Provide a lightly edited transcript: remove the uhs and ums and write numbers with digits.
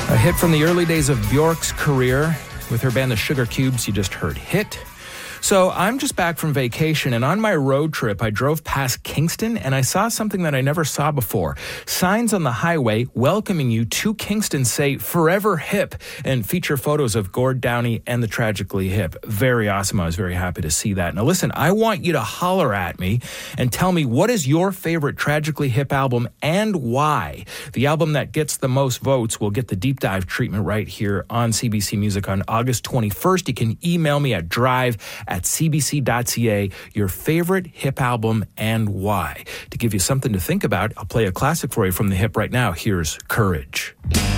A hit from the early days of Bjork's career. With her band The Sugar Cubes, you just heard Hit. So I'm just back from vacation, and on my road trip, I drove past Kingston, and I saw something that I never saw before. Signs on the highway welcoming you to Kingston say Forever Hip and feature photos of Gord Downie and the Tragically Hip. Very awesome. I was very happy to see that. Now listen, I want you to holler at me and tell me what is your favorite Tragically Hip album and why. The album that gets the most votes will get the deep dive treatment right here on CBC Music on August 21st. You can email me at drive@cbc.ca your favorite hip album and why. To give you something to think about, I'll play a classic for you from the hip right now. Here's Courage.